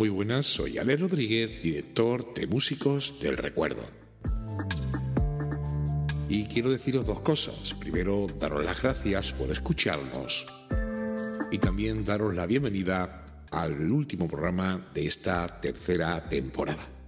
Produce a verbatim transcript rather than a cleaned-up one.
Muy buenas, soy Ale Rodríguez, director de Músicos del Recuerdo. Y quiero deciros dos cosas. Primero, daros las gracias por escucharnos. Y también daros la bienvenida al último programa de esta tercera temporada.